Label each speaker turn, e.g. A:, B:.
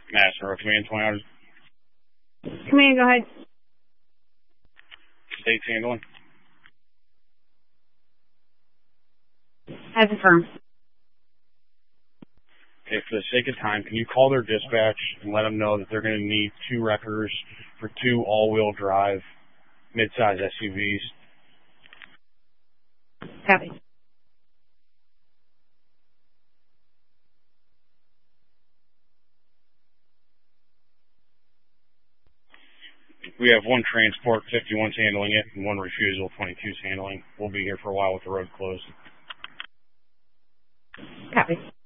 A: Master Command 20 hours.
B: Command, go ahead.
A: State's handling.
B: As affirmed.
A: Okay, for the sake of time, can you call their dispatch and let them know that they're going to need 2 wreckers for 2 all-wheel drive mid-size SUVs?
B: Copy.
A: We have 1 transport, 51's handling it, and 1 refusal, 22's handling. We'll be here for a while with the road closed.
B: Copy.